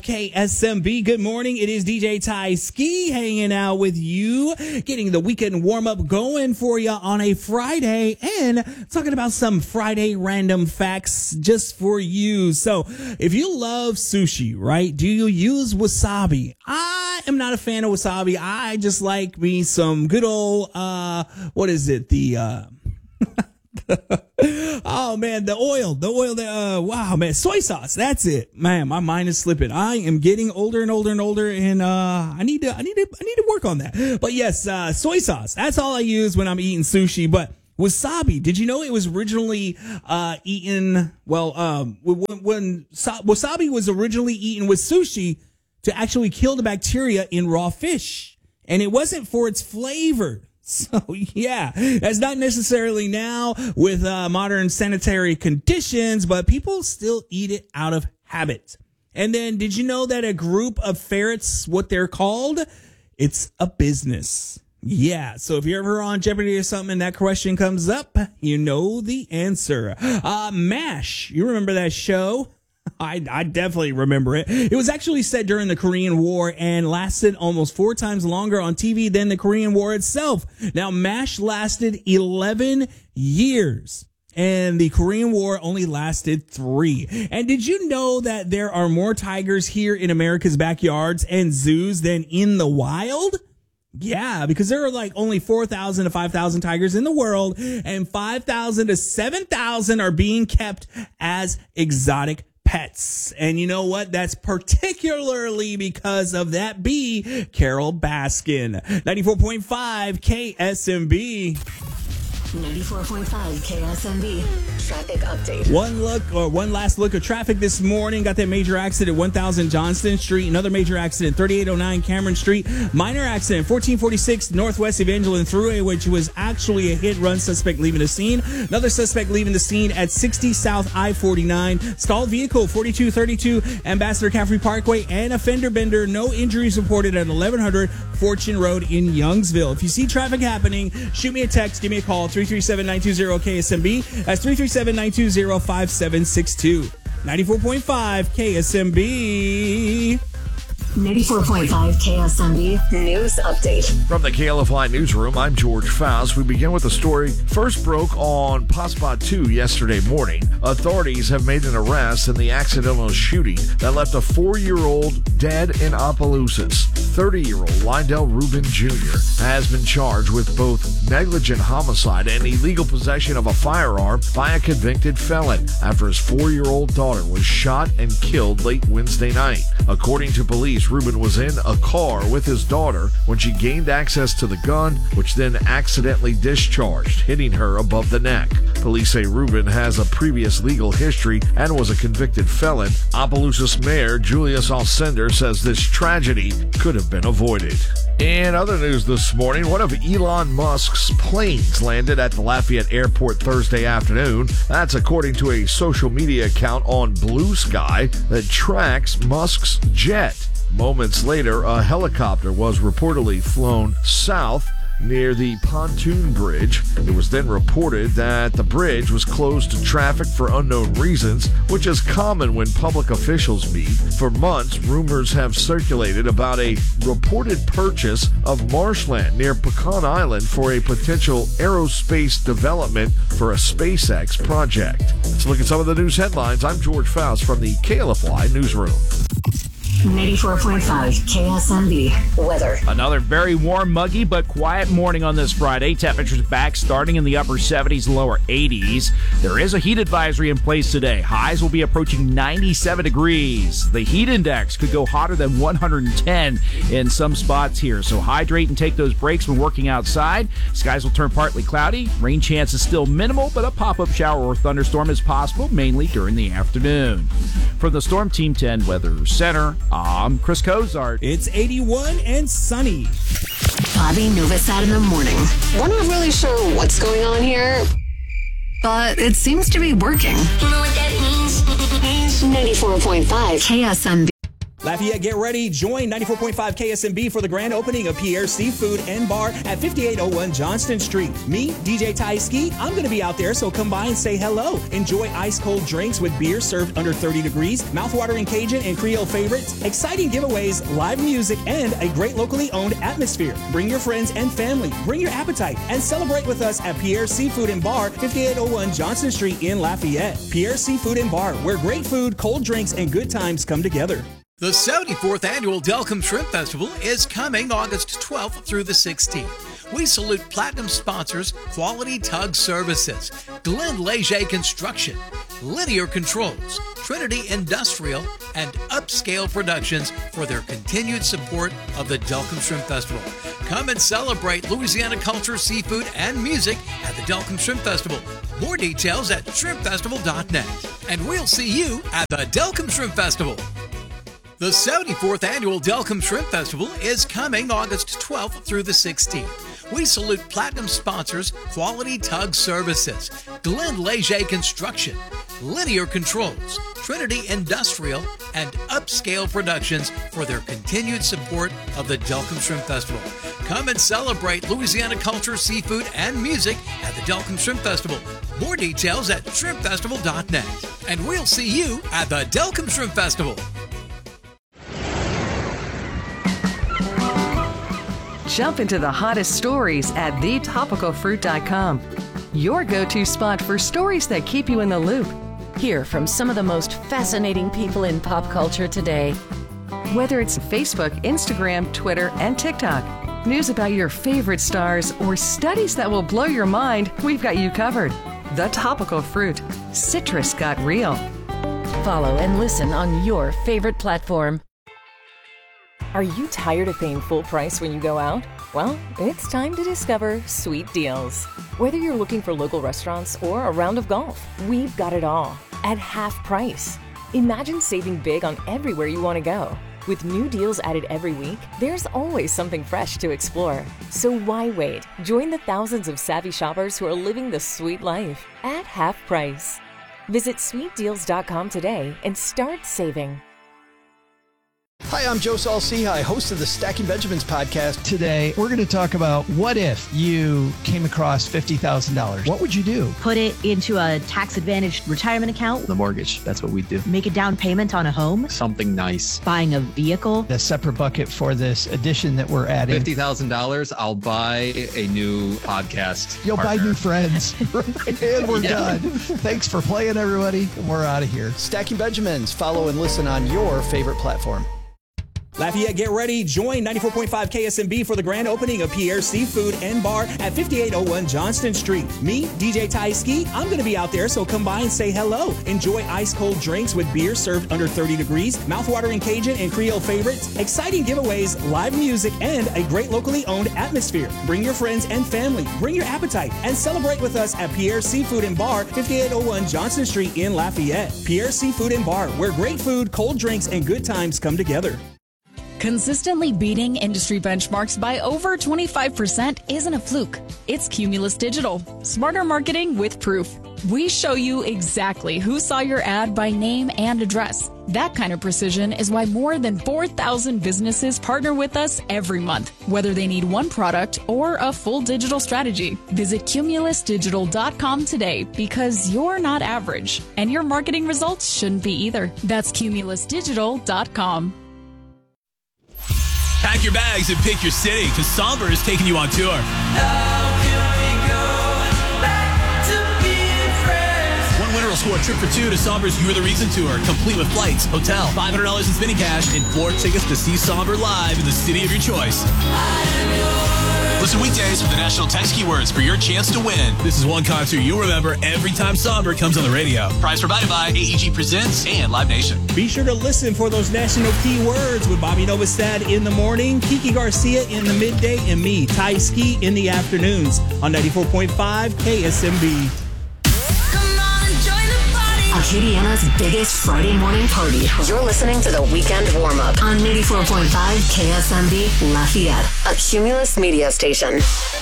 KSMB, good morning. It is DJ Ty Ski hanging out with you, getting the weekend warm up going for you on a Friday and talking about some Friday random facts just for you. So if you love sushi, right? Do you use wasabi? I am not a fan of wasabi. I just like me some good old, what is it? Oh man, the oil, wow man, soy sauce. That's it, man. My mind is slipping. I am getting older and older and older, and I need to work on that. But yes, soy sauce. That's all I use when I'm eating sushi. But wasabi, did you know it was originally eaten? Well, when wasabi was originally eaten with sushi to actually kill the bacteria in raw fish, and it wasn't for its flavor. So, yeah, that's not necessarily now with modern sanitary conditions, but people still eat it out of habit. And then did you know that a group of ferrets, what they're called? It's a business. Yeah. So if you're ever on Jeopardy or something and that question comes up, you know the answer. MASH. You remember that show? I definitely remember it. It was actually set during the Korean War and lasted almost 4 times longer on TV than the Korean War itself. Now, MASH lasted 11 years and the Korean War only lasted 3. And did you know that there are more tigers here in America's backyards and zoos than in the wild? Yeah, because there are like only 4,000 to 5,000 tigers in the world, and 5,000 to 7,000 are being kept as exotic pets. And you know what? That's particularly because of that bee, Carol Baskin. 94.5 KSMB. 94.5 KSMB traffic update. One last look at traffic this morning. Got that major accident 1000 Johnston Street. Another major accident 3809 Cameron Street. Minor accident 1446 Northwest Evangeline Thruway, which was actually a hit run. Suspect leaving the scene. Another suspect leaving the scene at 60 South I-49. Stalled vehicle 4232 Ambassador Caffrey Parkway, and a fender bender. No injuries reported at 1100 Fortune Road in Youngsville. If you see traffic happening, shoot me a text. Give me a call. 337-920-KSMB. That's 337-920-5762. 94.5 KSMB. 94.5 KSMB News Update. From the KLFI Newsroom, I'm George Faust. We begin with a story first broke on Passpot 2 yesterday morning. Authorities have made an arrest in the accidental shooting that left a 4-year-old dead in Opelousas. 30-year-old Lydell Rubin Jr. has been charged with both negligent homicide and illegal possession of a firearm by a convicted felon after his 4-year-old daughter was shot and killed late Wednesday night. According to police, Rubin was in a car with his daughter when she gained access to the gun, which then accidentally discharged, hitting her above the neck. Police say Rubin has a previous legal history and was a convicted felon. Opelousas Mayor Julius Alcindor says this tragedy could have been avoided. In other news this morning, one of Elon Musk's planes landed at the Lafayette Airport Thursday afternoon. That's according to a social media account on Blue Sky that tracks Musk's jet. Moments later, a helicopter was reportedly flown south near the pontoon bridge. It was then reported that the bridge was closed to traffic for unknown reasons, which is common when public officials meet. For months, rumors have circulated about a reported purchase of marshland near Pecan Island for a potential aerospace development for a SpaceX project. Let's look at some of the news headlines. I'm George Faust from the KLFI Newsroom. 94.5 KSMB weather. Another very warm, muggy, but quiet morning on this Friday. Temperatures back starting in the upper 70s, lower 80s. There is a heat advisory in place today. Highs will be approaching 97 degrees. The heat index could go hotter than 110 in some spots here. So hydrate and take those breaks when working outside. Skies will turn partly cloudy. Rain chance is still minimal, but a pop-up shower or thunderstorm is possible, mainly during the afternoon. From the Storm Team 10 Weather Center, I'm Chris Cozart. It's 81 and sunny. Bobby Novosad in the morning. We're not really sure what's going on here, but it seems to be working. You know what that means? 94.5 KSMB. Lafayette, get ready. Join 94.5 KSMB for the grand opening of Pierre's Seafood and Bar at 5801 Johnston Street. Me, DJ Ty Ski, I'm going to be out there, so come by and say hello. Enjoy ice-cold drinks with beer served under 30 degrees, mouthwatering Cajun and Creole favorites, exciting giveaways, live music, and a great locally owned atmosphere. Bring your friends and family, bring your appetite, and celebrate with us at Pierre's Seafood and Bar, 5801 Johnston Street in Lafayette. Pierre's Seafood and Bar, where great food, cold drinks, and good times come together. The 74th Annual Delcombe Shrimp Festival is coming August 12th through the 16th. We salute platinum sponsors Quality Tug Services, Glenn Leger Construction, Linear Controls, Trinity Industrial, and Upscale Productions for their continued support of the Delcombe Shrimp Festival. Come and celebrate Louisiana culture, seafood, and music at the Delcombe Shrimp Festival. More details at shrimpfestival.net. And we'll see you at the Delcombe Shrimp Festival. The 74th Annual Delcombe Shrimp Festival is coming August 12th through the 16th. We salute platinum sponsors Quality Tug Services, Glenn Leger Construction, Linear Controls, Trinity Industrial, and Upscale Productions for their continued support of the Delcombe Shrimp Festival. Come and celebrate Louisiana culture, seafood, and music at the Delcombe Shrimp Festival. More details at shrimpfestival.net. And we'll see you at the Delcombe Shrimp Festival. Jump into the hottest stories at thetopicalfruit.com. Your go-to spot for stories that keep you in the loop. Hear from some of the most fascinating people in pop culture today. Whether it's Facebook, Instagram, Twitter, and TikTok, news about your favorite stars, or studies that will blow your mind, we've got you covered. The Topical Fruit. Citrus got real. Follow and listen on your favorite platform. Are you tired of paying full price when you go out? Well, it's time to discover Sweet Deals. Whether you're looking for local restaurants or a round of golf, we've got it all at half price. Imagine saving big on everywhere you want to go. With new deals added every week, there's always something fresh to explore. So why wait? Join the thousands of savvy shoppers who are living the sweet life at half price. Visit sweetdeals.com today and start saving. Hi, I'm Joe Saul-Sehy, host of the Stacking Benjamins podcast. Today, we're going to talk about what if you came across $50,000? What would you do? Put it into a tax-advantaged retirement account. The mortgage, that's what we do. Make a down payment on a home. Something nice. Buying a vehicle. A separate bucket for this addition that we're adding. $50,000, I'll buy a new podcast. You'll partner. buy new friends. And we're done. Thanks for playing, everybody. We're out of here. Stacking Benjamins. Follow and listen on your favorite platform. Lafayette, get ready. Join 94.5 KSMB for the grand opening of Pierre's Seafood and Bar at 5801 Johnston Street. Me, DJ Ty Ski, I'm going to be out there, so come by and say hello. Enjoy ice-cold drinks with beer served under 30 degrees, mouthwatering Cajun and Creole favorites, exciting giveaways, live music, and a great locally owned atmosphere. Bring your friends and family, bring your appetite, and celebrate with us at Pierre's Seafood and Bar, 5801 Johnston Street in Lafayette. Pierre's Seafood and Bar, where great food, cold drinks, and good times come together. Consistently beating industry benchmarks by over 25% isn't a fluke. It's Cumulus Digital. Smarter marketing with proof. We show you exactly who saw your ad by name and address. That kind of precision is why more than 4,000 businesses partner with us every month, whether they need one product or a full digital strategy. Visit cumulusdigital.com today because you're not average, and your marketing results shouldn't be either. That's cumulusdigital.com. Pack your bags and pick your city, because Somber is taking you on tour. One winner will score a trip for two to Somber's You're the Reason tour, complete with flights, hotel, $500 in spinning cash, and 4 tickets to see Somber live in the city of your choice. Listen weekdays for the national text keywords for your chance to win. This is one concert you'll remember every time Somber comes on the radio. Prize provided by AEG Presents and Live Nation. Be sure to listen for those national keywords with Bobby Novastad in the morning, Kiki Garcia in the midday, and me, Ty Ski, in the afternoons on 94.5 KSMB. Acadiana's biggest Friday morning party. You're listening to the Weekend Warm-Up on 94.5 KSMB Lafayette, a Cumulus media station.